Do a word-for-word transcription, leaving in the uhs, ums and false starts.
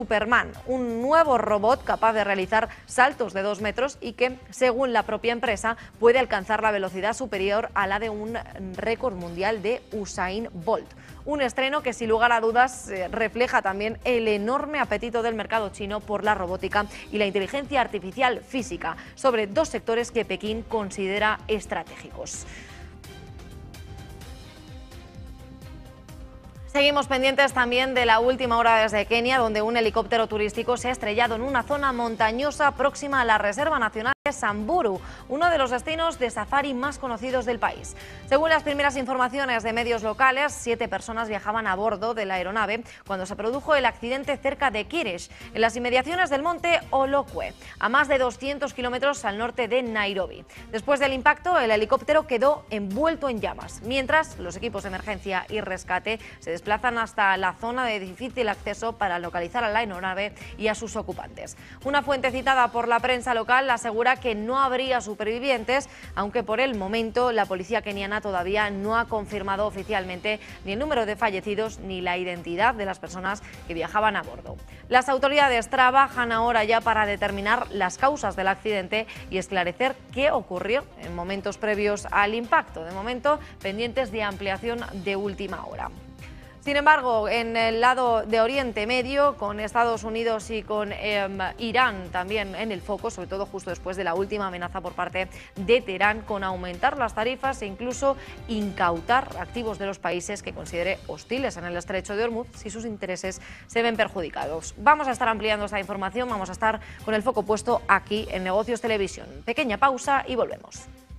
Superman, un nuevo robot capaz de realizar saltos de dos metros y que, según la propia empresa, puede alcanzar la velocidad superior a la de un récord mundial de Usain Bolt. Un estreno que, sin lugar a dudas, refleja también el enorme apetito del mercado chino por la robótica y la inteligencia artificial física, sobre dos sectores que Pekín considera estratégicos. Seguimos pendientes también de la última hora desde Kenia, donde un helicóptero turístico se ha estrellado en una zona montañosa próxima a la Reserva Nacional de Samburu, uno de los destinos de safari más conocidos del país. Según las primeras informaciones de medios locales, siete personas viajaban a bordo de la aeronave cuando se produjo el accidente cerca de Kirish, en las inmediaciones del monte Olokwe, a más de doscientos kilómetros al norte de Nairobi. Después del impacto, el helicóptero quedó envuelto en llamas, mientras los equipos de emergencia y rescate se desplazan hasta la zona de difícil acceso para localizar a la aeronave y a sus ocupantes. Una fuente citada por la prensa local asegura que no habría supervivientes, aunque por el momento la policía keniana todavía no ha confirmado oficialmente ni el número de fallecidos ni la identidad de las personas que viajaban a bordo. Las autoridades trabajan ahora ya para determinar las causas del accidente y esclarecer qué ocurrió en momentos previos al impacto. De momento, pendientes de ampliación de última hora. Sin embargo, en el lado de Oriente Medio, con Estados Unidos y con eh, Irán también en el foco, sobre todo justo después de la última amenaza por parte de Teherán con aumentar las tarifas e incluso incautar activos de los países que considere hostiles en el estrecho de Hormuz si sus intereses se ven perjudicados. Vamos a estar ampliando esta información, vamos a estar con el foco puesto aquí en Negocios Televisión. Pequeña pausa y volvemos.